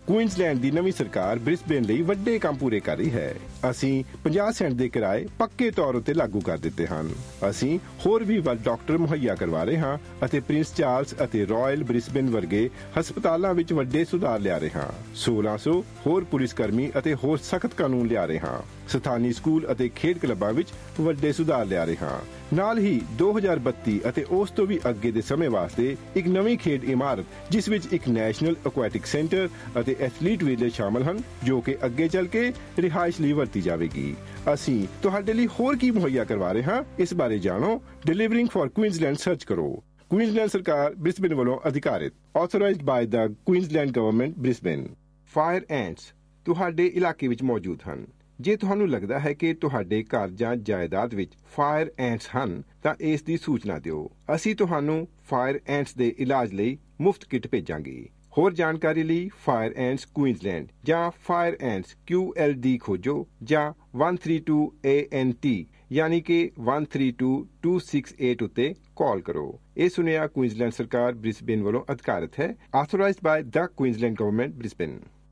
Queensland ਦੀ ਨਵੀਂ ਸਰਕਾਰ Brisbane ਲਈ ਵੱਡੇ ਕੰਮ ਪੂਰੇ ਕਰ ਰਹੀ ਹੈ। ਅਸੀਂ 50 ਸੈਂਟ ਦੇ ਕਿਰਾਏ ਪੱਕੇ ਤੌਰ ਉੱਤੇ ਲਾਗੂ ਕਰ ਦਿੱਤੇ ਹਨ। ਅਸੀਂ ਹੋਰ ਵੀ ਵੱਧ ਡਾਕਟਰ ਮੁਹੱਈਆ ਕਰਵਾ ਰਹੇ ਹਾਂ ਅਤੇ ਪ੍ਰਿੰਸ ਚਾਰਲਸ ਅਤੇ ਰਾਇਲ ਬ੍ਰਿਸਬੇਨ ਵਰਗੇ ਹਸਪਤਾਲਾਂ ਵਿੱਚ ਵੱਡੇ ਸੁਧਾਰ ਲਿਆ ਰਹੇ ਹਾਂ। 1600 ਹੋਰ ਪੁਲਿਸ ਕਰਮੀ ਅਤੇ ਹੋਰ ਸਖਤ ਕਾਨੂੰਨ ਲਿਆ ਰਹੇ ਹਾਂ। ਸਥਾਨੀ ਸਕੂਲ ਅਤੇ ਖੇਡ ਕਲੱਬਾਂ ਵਿੱਚ ਵੱਡੇ ਸੁਧਾਰ ਲਿਆ ਰਹੇ ਹਾਂ। ਨਾਲ ਹੀ 2032 ਅਤੇ ਉਸ ਤੋਂ ਵੀ ਅੱਗੇ ਦੇ ਸਮੇਂ ਵਾਸਤੇ ਇੱਕ ਨਵੀਂ ਖੇਡ ਇਮਾਰਤ ਜਿਸ ਵਿੱਚ ਇੱਕ ਨੈਸ਼ਨਲ ਐਕੁਆਟਿਕ ਸੈਂਟਰ ਅਤੇ ਐਥਲੀਟ ਵਿਲੇਜ ਸ਼ਾਮਲ ਹਨ ਜੋ ਕਿ ਅੱਗੇ ਚੱਲ ਕੇ ਰਿਹਾਇਸ਼ ਲਈ ਵਰਤੀ ਜਾਵੇਗੀ। ਅਸੀਂ ਤੁਹਾਡੇ ਲਈ ਹੋਰ ਕੀ ਮੁਹੱਈਆ ਕਰਵਾ ਰਹੇ ਹਾਂ, ਇਸ ਬਾਰੇ ਜਾਣੋ। ਡਿਲੀਵਰਿੰਗ ਫॉर ਕੁਈਨਜ਼ਲੈਂਡ ਸਰਚ ਕਰੋ। ਕੁਈਨਜ਼ਲੈਂਡ ਸਰਕਾਰ ਬ੍ਰਿਸਬੇਨ ਵੱਲੋਂ ਅਧਿਕਾਰਿਤ, ਆਥੋਰਾਈਜ਼ਡ ਬਾਈ ਦਾ ਕੁਈਨਜ਼ਲੈਂਡ ਗਵਰਨਮੈਂਟ ਬ੍ਰਿਸਬੇਨ। ਫਾਇਰ ਐਂਟਸ ਤੁਹਾਡੇ ਇਲਾਕੇ ਵਿੱਚ ਮੌਜੂਦ ਹਨ। ਜੇ ਤੁਹਾਨੂੰ ਲੱਗਦਾ ਹੈ ਕਿ ਤੁਹਾਡੇ ਘਰ ਜਾਂ ਜਾਇਦਾਦ ਵਿੱਚ ਫਾਇਰ ਐਂਟਸ ਹਨ ਤਾਂ ਇਸ ਦੀ ਸੂਚਨਾ ਦਿਓ। ਅਸੀਂ ਤੁਹਾਨੂੰ ਫਾਇਰ ਐਂਟਸ ਦੇ ਇਲਾਜ ਲਈ ਮੁਫਤ ਕਿੱਟ ਭੇਜਾਂਗੇ। ਹੋਰ ਜਾਣਕਾਰੀ ਲਈ ਫਾਇਰ ਐਂਟਸ ਕੁਈਨਜ਼ਲੈਂਡ ਜਾਂ ਫਾਇਰ ਐਂਟਸ QLD ਖੋਜੋ ਜਾਂ 132 ANT ਯਾਨੀ ਕਿ 132268 ਉੱਤੇ ਕਾਲ ਕਰੋ। ਇਹ ਸੁਨੇਹਾ ਕੁਈਨਜ਼ਲੈਂਡ ਸਰਕਾਰ ਬ੍ਰਿਸਬੇਨ ਵੱਲੋਂ ਅਧਿਕਾਰਿਤ ਹੈ, ਆਥੋਰਾਈਜ਼ਡ ਬਾਈ ਦਾ ਕੁਈਨਜ਼ਲੈਂਡ ਗਵਰਨਮੈਂਟ ਬ੍ਰਿਸਬੇਨ।